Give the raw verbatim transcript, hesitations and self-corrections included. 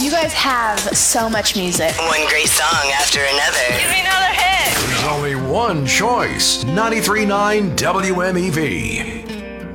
You guys have so much music. One great song after another. Give me another hit. There's only one choice. ninety-three point nine W M E V.